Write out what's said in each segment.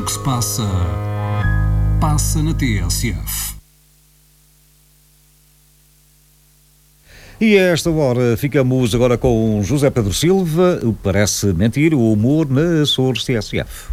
que se passa, passa na TSF. E a esta hora ficamos agora com José Pedro Silva, Parece Mentir, o humor na Açores TSF.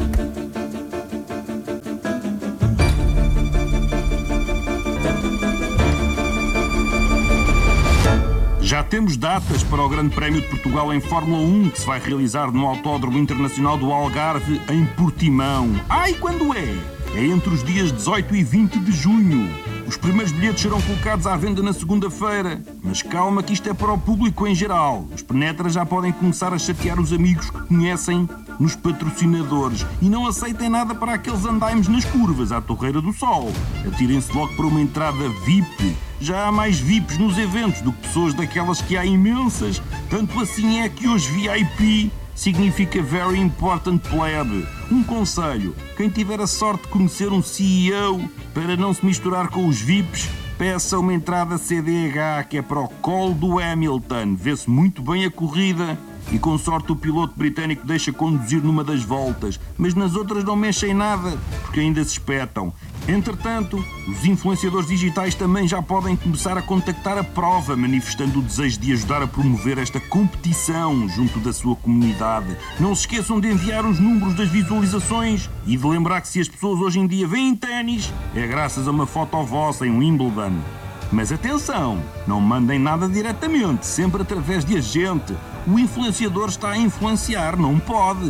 Já temos datas para o Grande Prémio de Portugal em Fórmula 1, que se vai realizar no Autódromo Internacional do Algarve, em Portimão. E quando é? É entre os dias 18 e 20 de junho. Os primeiros bilhetes serão colocados à venda na segunda-feira. Mas calma que isto é para o público em geral. Os penetras já podem começar a chatear os amigos que conhecem nos patrocinadores. E não aceitem nada para aqueles andaimes nas curvas, à Torreira do Sol. Atirem-se logo para uma entrada VIP. Já há mais VIPs nos eventos do que pessoas daquelas que há imensas. Tanto assim é que hoje VIP significa Very Important Pleb. Um conselho: quem tiver a sorte de conhecer um CEO, para não se misturar com os VIPs, peça uma entrada CDH, que é para o colo do Hamilton. Vê-se muito bem a corrida e com sorte o piloto britânico deixa conduzir numa das voltas, mas nas outras não mexem nada, porque ainda se espetam. Entretanto, os influenciadores digitais também já podem começar a contactar a prova, manifestando o desejo de ajudar a promover esta competição junto da sua comunidade. Não se esqueçam de enviar os números das visualizações e de lembrar que se as pessoas hoje em dia veem ténis, é graças a uma foto vossa em Wimbledon. Mas atenção, não mandem nada diretamente, sempre através de agente. O influenciador está a influenciar, não pode.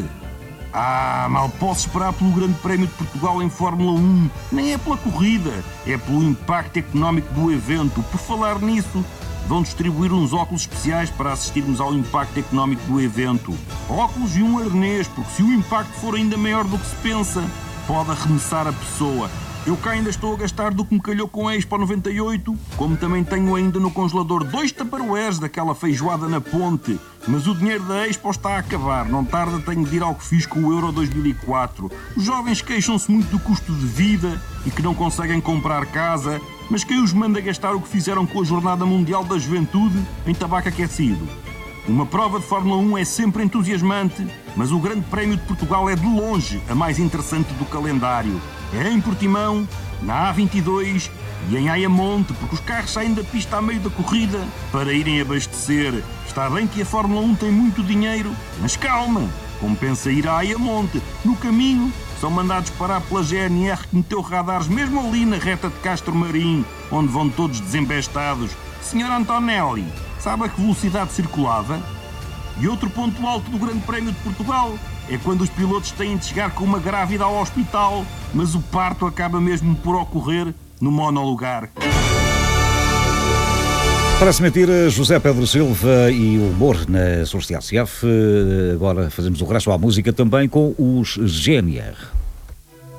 Mal posso esperar pelo Grande Prémio de Portugal em Fórmula 1. Nem é pela corrida, é pelo impacto económico do evento. Por falar nisso, vão distribuir uns óculos especiais para assistirmos ao impacto económico do evento. Óculos e um arnês, porque se o impacto for ainda maior do que se pensa, pode arremessar a pessoa. Eu cá ainda estou a gastar do que me calhou com a Expo 98, como também tenho ainda no congelador 2 tupperwares daquela feijoada na ponte. Mas o dinheiro da Expo está a acabar, não tarda tenho de ir ao que fiz com o Euro 2004. Os jovens queixam-se muito do custo de vida e que não conseguem comprar casa, mas quem os manda gastar o que fizeram com a Jornada Mundial da Juventude em tabaco aquecido? Uma prova de Fórmula 1 é sempre entusiasmante, mas o Grande Prémio de Portugal é de longe a mais interessante do calendário. É em Portimão, na A22 e em Ayamonte, porque os carros saem da pista a meio da corrida para irem abastecer. Está bem que a Fórmula 1 tem muito dinheiro, mas calma, compensa ir a Ayamonte. No caminho, são mandados parar pela GNR que meteu radares mesmo ali na reta de Castro Marim, onde vão todos desembestados. Senhor Antonelli, sabe a que velocidade circulava? E outro ponto alto do Grande Prémio de Portugal é quando os pilotos têm de chegar com uma grávida ao hospital, mas o parto acaba mesmo por ocorrer no monolugar. Parece Mentir, José Pedro Silva e o humor na Açores TSF. Agora fazemos o resto à música também com os GNR.